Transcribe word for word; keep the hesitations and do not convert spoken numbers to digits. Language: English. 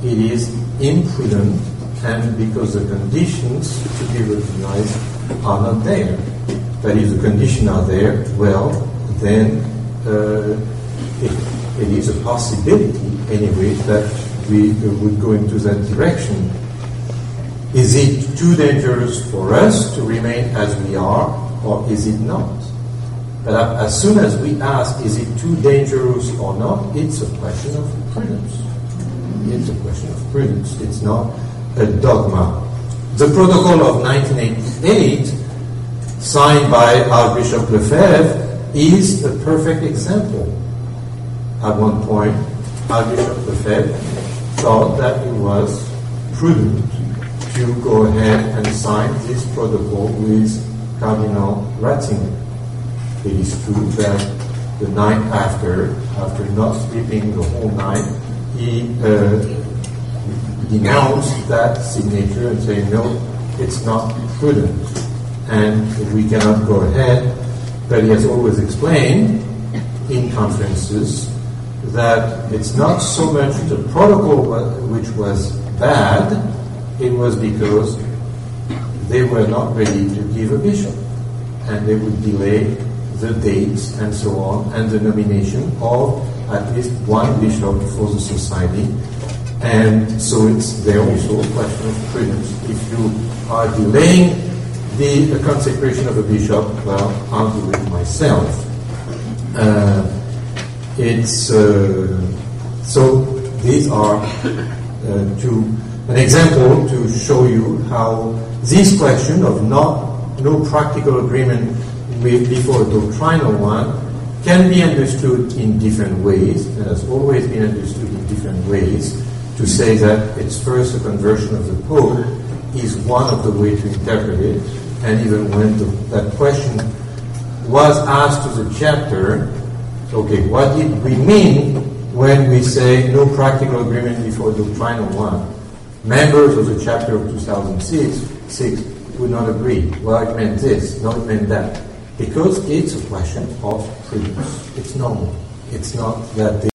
it is imprudent, and because the conditions to be recognized are not there. But if the conditions are there, well, then uh, it, it is a possibility, anyway, that we uh, would go into that direction. Is it too dangerous for us to remain as we are, or is it not? But as soon as we ask, is it too dangerous or not, it's a question of prudence. It's a question of prudence. It's not a dogma. The Protocol of nineteen eighty-eight, signed by Archbishop Lefebvre, is a perfect example. At one point, Archbishop Lefebvre thought that it was prudent to go ahead and sign this protocol with Cardinal Ratzinger. It is true that the night after, after not sleeping the whole night, he uh, denounced that signature and said, no, it's not prudent, and we cannot go ahead. But he has always explained in conferences that it's not so much the protocol which was bad, it was because they were not ready to give a bishop, and they would delay the dates and so on, and the nomination of at least one bishop for the society. And so it's there also a question of prudence. If you are delaying the, the consecration of a bishop, well, I'll do it myself. Uh, it's uh, so these are uh, two an example to show you how this question of not no practical agreement with before a doctrinal one can be understood in different ways, and has always been understood in different ways. To say that it's first a conversion of the Pope is one of the ways to interpret it, and even when the, that question was asked to the chapter, okay, what did we mean when we say no practical agreement before doctrinal one? Members of the chapter of two thousand six six would not agree. Well, it meant this, no, it meant that. Because it's a question of prudence. It's normal. It's not that they